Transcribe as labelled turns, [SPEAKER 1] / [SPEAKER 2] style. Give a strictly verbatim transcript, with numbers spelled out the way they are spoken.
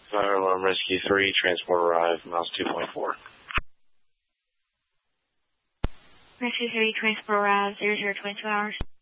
[SPEAKER 1] Fire alarm rescue three, transport arrive, miles two point four.
[SPEAKER 2] Rescue three, transport arrive, zero zero twenty-two hours.